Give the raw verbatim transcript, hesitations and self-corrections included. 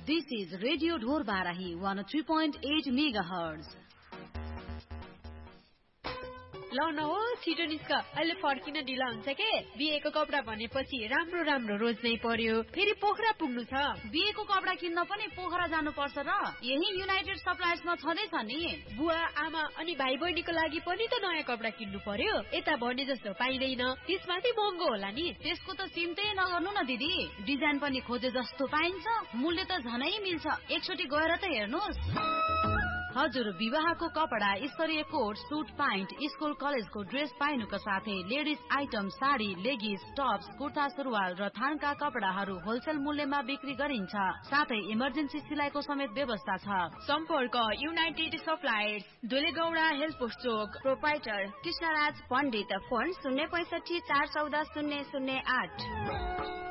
This is Radio Dhor Barahi one oh three point eight megahertz. ल न हो छिटो निस्क अहिले फर्किन ढिला हुन्छ के बिहेको कपडा भनेपछि राम्रो राम्रो रोज्नै पर्यो फेरि पोखरा पुग्नु छ बिहेको कपडा किन्न पनि पोखरा जानुपर्छ र यही युनाइटेड सप्लायर्समा छँदैछ नि बुवा आमा अनि भाइ बहिनीको लागि पनि त नयाँ कपडा किन्नु पर्यो यता भने जस्तो पाइदैन त्यसमाथि महँगो होला नि त्यसको त चिन्तै नगर्नु न दिदी डिजाइन पनि खोजे जस्तो पाइन्छ मूल्य त झनै मिल्छ एकचोटि गएर त हेर्नुस् हजुर विवाहको कपडा स्तरीय कोट सुट प्यान्ट स्कुल कलेजको ड्रेस पाइनुको साथै ladies item sari लेगिस Tops kurta सुरुवाल र थानका कपडाहरू होलसेल मूल्यमा बिक्री गरिन्छ साथै इमर्जेन्सी सिलाइको समेत व्यवस्था छ सम्पर्क युनाइटेड सप्लायर्स दोलेगौडा हेल्थ पोस्ट चोक प्रोपाइटर कृष्णराज पण्डित फोन शून्य पैसठी चार चौध शून्य शून्य आठ